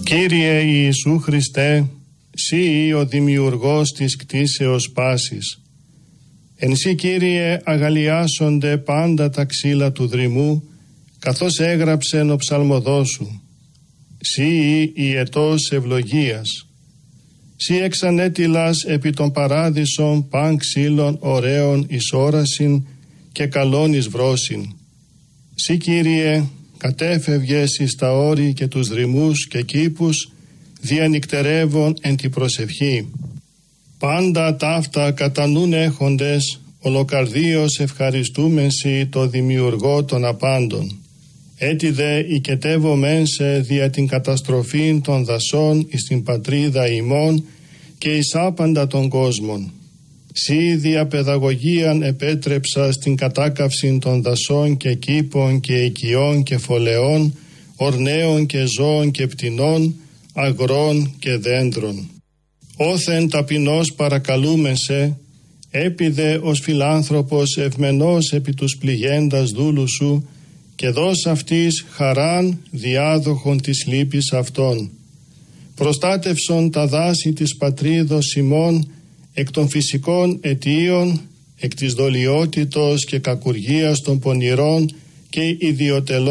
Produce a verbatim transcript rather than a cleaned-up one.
Κύριε Ιησού Χριστέ, Συ ο δημιουργός της κτήσεως πάσης. Εν Συ, Κύριε, αγαλιάσονται πάντα τα ξύλα του δρυμού, καθώς έγραψεν ο ψαλμοδός σου. Συ η ετός ευλογίας. Συ εξανέτειλας επί των παράδεισων παν ξύλων ωραίων εις όρασιν και καλών εις βρόσιν. Συ, Κύριε, κατέφευγες εις τα όρη και τους δρυμούς και κήπους, διανυκτερεύων εν τη προσευχή. Πάντα ταύτα κατά νουν έχοντες, ολοκαρδίως ευχαριστούμεν Συ το δημιουργό των απάντων. Έτσι δε οικετεύομεν σε δια την καταστροφήν των δασών εις την πατρίδα ημών και εις άπαντα των κόσμων. Συ δια παιδαγωγίαν επέτρεψα στην κατάκαυση των δασών και κήπων και οικειών και φωλεών, ορναίων και ζώων και πτηνών, αγρών και δέντρων. Όθεν ταπεινός παρακαλούμεν σε, έπιδε ως φιλάνθρωπος ευμενός επί τους πληγέντας δούλου σου, και δώσ' αυτής χαράν διάδοχον της λύπης αυτών. Προστάτευσον τα δάση της πατρίδος ημών εκ των φυσικών αιτίων, εκ της δολιότητος και κακουργίας των πονηρών και ιδιωτελών